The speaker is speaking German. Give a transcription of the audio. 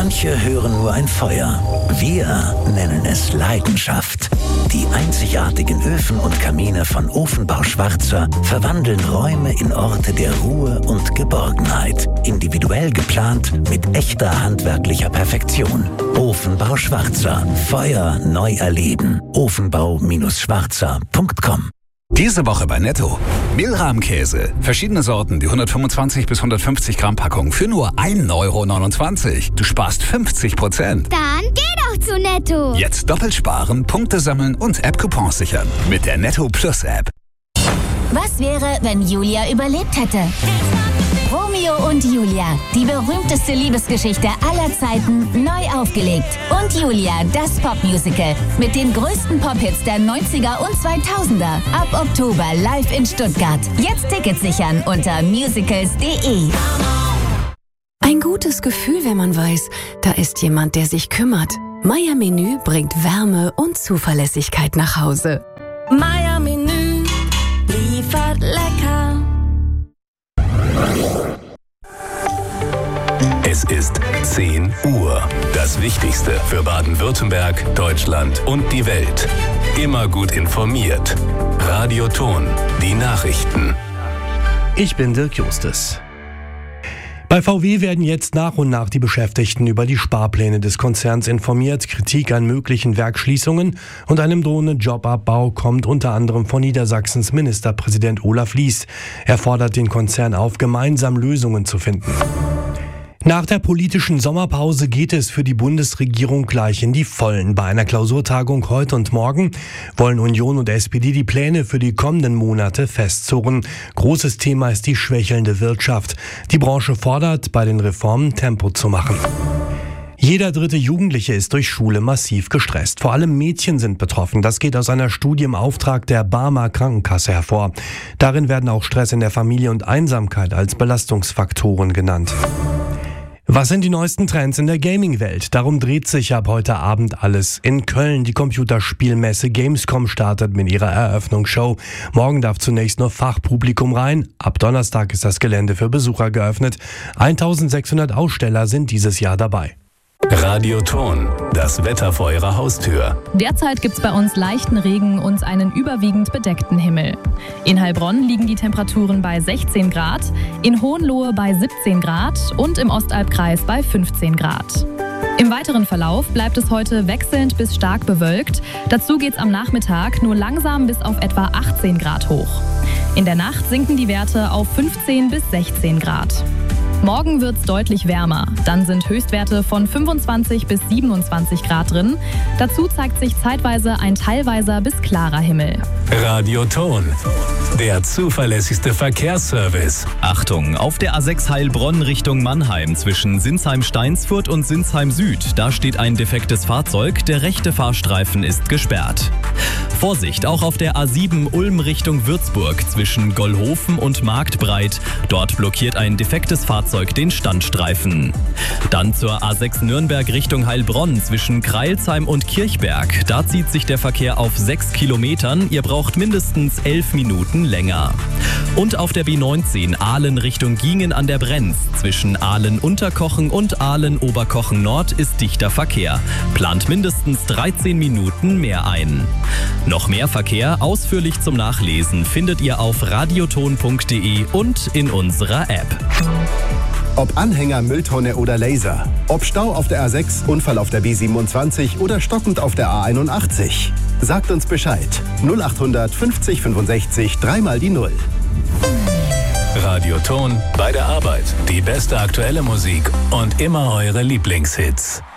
Manche hören nur ein Feuer. Wir nennen es Leidenschaft. Die einzigartigen Öfen und Kamine von Ofenbau Schwarzer verwandeln Räume in Orte der Ruhe und Geborgenheit. Individuell geplant mit echter handwerklicher Perfektion. Ofenbau Schwarzer. Feuer neu erleben. ofenbau-schwarzer.com. Diese Woche bei Netto. Milrahmkäse. Verschiedene Sorten, die 125 bis 150 Gramm Packung für nur 1,29 €. Du sparst 50%. Dann geh doch zu Netto. Jetzt doppelt sparen, Punkte sammeln und App-Coupons sichern. Mit der Netto Plus App. Was wäre, wenn Julia überlebt hätte? Romeo und Julia, die berühmteste Liebesgeschichte aller Zeiten, neu aufgelegt. Und Julia, das Popmusical. Mit den größten Pop-Hits der 90er und 2000er. Ab Oktober live in Stuttgart. Jetzt Tickets sichern unter musicals.de. Ein gutes Gefühl, wenn man weiß, da ist jemand, der sich kümmert. Meier Menü bringt Wärme und Zuverlässigkeit nach Hause. Meier Menü liefert lecker. Es ist 10 Uhr. Das Wichtigste für Baden-Württemberg, Deutschland und die Welt. Immer gut informiert. Radio Ton, die Nachrichten. Ich bin Dirk Justus. Bei VW werden jetzt nach und nach die Beschäftigten über die Sparpläne des Konzerns informiert. Kritik an möglichen Werksschließungen und einem drohenden Jobabbau kommt unter anderem von Niedersachsens Ministerpräsident Olaf Lies. Er fordert den Konzern auf, gemeinsam Lösungen zu finden. Nach der politischen Sommerpause geht es für die Bundesregierung gleich in die Vollen. Bei einer Klausurtagung heute und morgen wollen Union und SPD die Pläne für die kommenden Monate festzurren. Großes Thema ist die schwächelnde Wirtschaft. Die Branche fordert, bei den Reformen Tempo zu machen. Jeder dritte Jugendliche ist durch Schule massiv gestresst. Vor allem Mädchen sind betroffen. Das geht aus einer Studie im Auftrag der Barmer Krankenkasse hervor. Darin werden auch Stress in der Familie und Einsamkeit als Belastungsfaktoren genannt. Was sind die neuesten Trends in der Gaming-Welt? Darum dreht sich ab heute Abend alles. In Köln die Computerspielmesse Gamescom startet mit ihrer Eröffnungsshow. Morgen darf zunächst nur Fachpublikum rein. Ab Donnerstag ist das Gelände für Besucher geöffnet. 1600 Aussteller sind dieses Jahr dabei. Radio Ton, das Wetter vor Ihrer Haustür. Derzeit gibt's bei uns leichten Regen und einen überwiegend bedeckten Himmel. In Heilbronn liegen die Temperaturen bei 16 Grad, in Hohenlohe bei 17 Grad und im Ostalbkreis bei 15 Grad. Im weiteren Verlauf bleibt es heute wechselnd bis stark bewölkt. Dazu geht's am Nachmittag nur langsam bis auf etwa 18 Grad hoch. In der Nacht sinken die Werte auf 15 bis 16 Grad. Morgen wird's deutlich wärmer. Dann sind Höchstwerte von 25 bis 27 Grad drin. Dazu zeigt sich zeitweise ein teilweiser bis klarer Himmel. Radio Ton, der zuverlässigste Verkehrsservice. Achtung, auf der A6 Heilbronn Richtung Mannheim zwischen Sinsheim-Steinsfurt und Sinsheim-Süd. Da steht ein defektes Fahrzeug, der rechte Fahrstreifen ist gesperrt. Vorsicht, auch auf der A7 Ulm Richtung Würzburg zwischen Gollhofen und Marktbreit. Dort blockiert ein defektes Fahrzeug den Standstreifen. Dann zur A6 Nürnberg Richtung Heilbronn zwischen Kreilsheim und Kirchberg. Da zieht sich der Verkehr auf 6 Kilometern. Ihr braucht mindestens 11 Minuten länger. Und auf der B19 Ahlen Richtung Giengen an der Brenz. Zwischen Ahlen-Unterkochen und Ahlen-Oberkochen Nord ist dichter Verkehr. Plant mindestens 13 Minuten mehr ein. Noch mehr Verkehr ausführlich zum Nachlesen findet ihr auf radioton.de und in unserer App. Ob Anhänger, Mülltonne oder Laser. Ob Stau auf der A6, Unfall auf der B27 oder stockend auf der A81. Sagt uns Bescheid. 0800 50 65 3 die 0. Radio Ton, bei der Arbeit. Die beste aktuelle Musik und immer eure Lieblingshits.